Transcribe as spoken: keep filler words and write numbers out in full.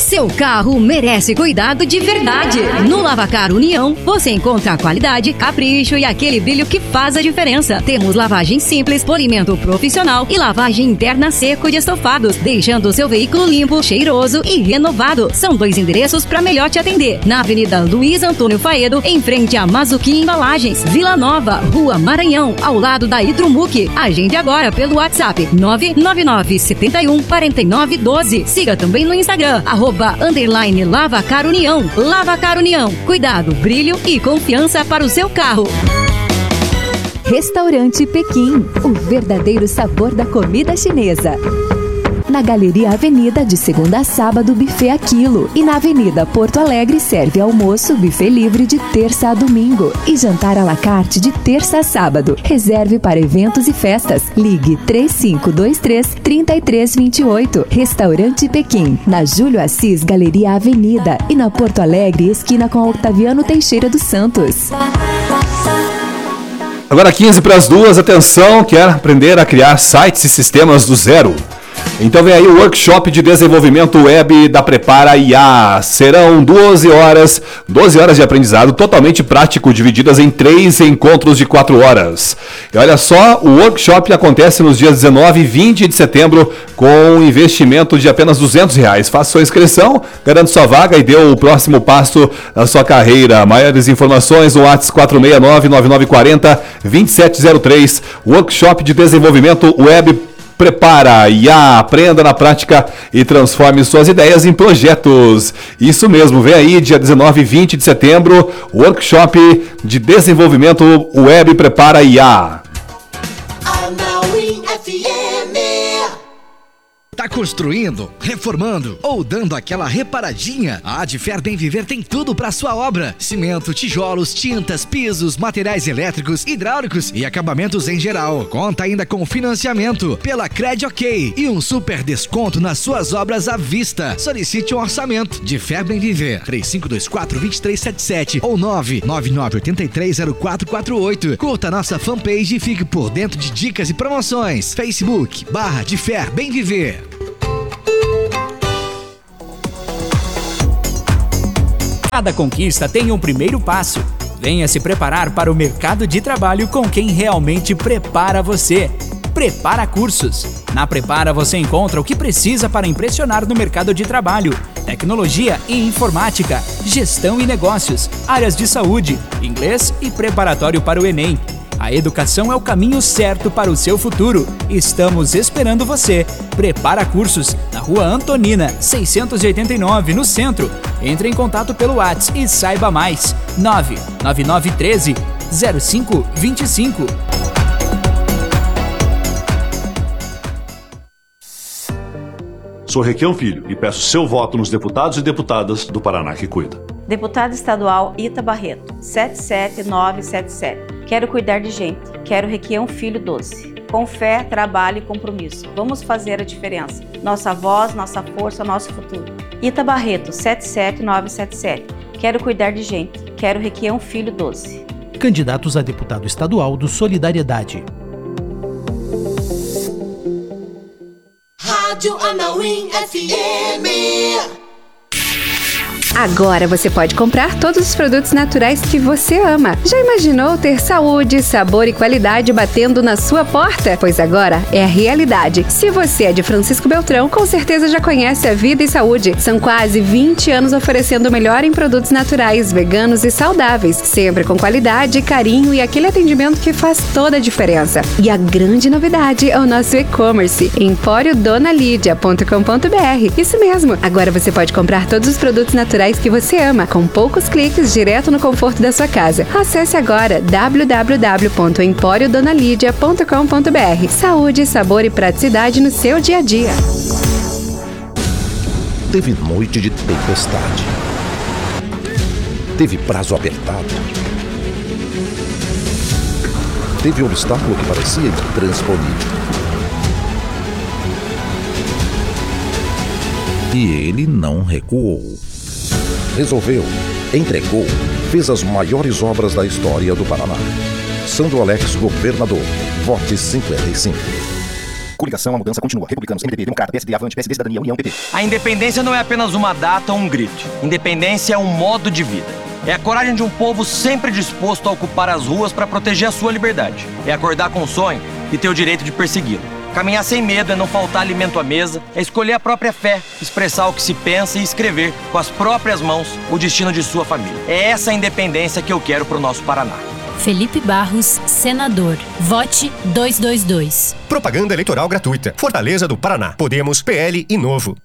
Seu carro merece cuidado de verdade. No Lavacar União, você encontra a qualidade, capricho e aquele brilho que faz a diferença. Temos lavagem simples, polimento profissional e lavagem interna seco de estofados, deixando o seu veículo limpo, cheiroso e renovado. São dois endereços para melhor te atender. Na Avenida Luiz Antônio Faedo, em frente a Mazuquim Embalagens, Vila Nova, Rua Maranhão, ao lado da Hidromuc. Agende agora pelo WhatsApp nove nove nove sete um quatro nove um dois. Siga também no Instagram, arroba underline Lavacar União. Lavacar União. Cuidado, brilho e confiança para o seu carro. Restaurante Pequim, o verdadeiro sabor da comida chinesa. Na Galeria Avenida, de segunda a sábado, buffet a quilo. E na Avenida Porto Alegre, serve almoço, buffet livre de terça a domingo. E jantar à la carte de terça a sábado. Reserve para eventos e festas. Ligue três cinco dois três, três três dois oito. Restaurante Pequim, na Júlio Assis, Galeria Avenida. E na Porto Alegre, esquina com Octaviano Teixeira dos Santos. Agora quinze para as duas, atenção, quer aprender a criar sites e sistemas do zero? Então vem aí o workshop de desenvolvimento web da Prepara I A. Serão doze horas, doze horas de aprendizado totalmente prático, divididas em três encontros de quatro horas. E olha só, o workshop acontece nos dias dezenove e vinte de setembro com um investimento de apenas duzentos reais. Faça sua inscrição, garante sua vaga e dê o próximo passo na sua carreira. Maiores informações no WhatsApp quatro seis nove, nove nove quatro zero, dois sete zero três. Workshop de desenvolvimento web Prepara I A, aprenda na prática e transforme suas ideias em projetos. Isso mesmo, vem aí dia dezenove e vinte de setembro, workshop de desenvolvimento web Prepara I A. Tá construindo, reformando ou dando aquela reparadinha? A Adfer Bem Viver tem tudo para sua obra: cimento, tijolos, tintas, pisos, materiais elétricos, hidráulicos e acabamentos em geral. Conta ainda com financiamento pela Cred OK e um super desconto nas suas obras à vista. Solicite um orçamento. De Fer Bem Viver, três cinco dois quatro, dois três sete sete ou nove nove nove oito três zero quatro quatro oito. Curta nossa fanpage e fique por dentro de dicas e promoções. Facebook barra De Fer Bem Viver. Cada conquista tem um primeiro passo. Venha se preparar para o mercado de trabalho com quem realmente prepara você. Prepara Cursos. Na Prepara você encontra o que precisa para impressionar no mercado de trabalho: tecnologia e informática, gestão e negócios, áreas de saúde, inglês e preparatório para o Enem. A educação é o caminho certo para o seu futuro. Estamos esperando você. Prepara Cursos, na Rua Antonina, seiscentos e oitenta e nove, no centro. Entre em contato pelo WhatsApp e saiba mais. nove nove nove um três zero cinco dois cinco. Sou Requião Filho e peço seu voto nos deputados e deputadas do Paraná que cuida. Deputado Estadual Ita Barreto, sete sete nove sete sete. Quero cuidar de gente. Quero Requião Filho doze. Com fé, trabalho e compromisso. Vamos fazer a diferença. Nossa voz, nossa força, nosso futuro. Ita Barreto, sete sete nove sete sete. Quero cuidar de gente. Quero Requião Filho doze. Candidatos a deputado estadual do Solidariedade. Rádio Anauim F M. Agora você pode comprar todos os produtos naturais que você ama. Já imaginou ter saúde, sabor e qualidade batendo na sua porta? Pois agora é a realidade. Se você é de Francisco Beltrão, com certeza já conhece a Vida e Saúde. São quase vinte anos oferecendo o melhor em produtos naturais, veganos e saudáveis, sempre com qualidade, carinho e aquele atendimento que faz toda a diferença. E a grande novidade é o nosso e-commerce, empório dona lídia ponto com ponto b r. Isso mesmo, agora você pode comprar todos os produtos naturais que você ama, com poucos cliques, direto no conforto da sua casa. Acesse agora w w w ponto empório dona lídia ponto com ponto b r. Saúde, sabor e praticidade no seu dia a dia. Teve noite de tempestade. Teve prazo apertado. Teve um obstáculo que parecia intransponível. E ele não recuou. Resolveu, entregou, fez as maiores obras da história do Paraná. Sandro Alex, governador. Vote cinquenta e cinco. Coligação, a mudança continua. Republicanos, M D B, Democrata, P S D, Avante, P S D, Cidadania, União, P P. A independência não é apenas uma data ou um grito. Independência é um modo de vida. É a coragem de um povo sempre disposto a ocupar as ruas para proteger a sua liberdade. É acordar com um sonho e ter o direito de persegui-lo. Caminhar sem medo é não faltar alimento à mesa, é escolher a própria fé, expressar o que se pensa e escrever com as próprias mãos o destino de sua família. É essa a independência que eu quero pro nosso Paraná. Felipe Barros, senador. Vote dois dois dois. Propaganda eleitoral gratuita. Fortaleza do Paraná. Podemos, P L e Novo.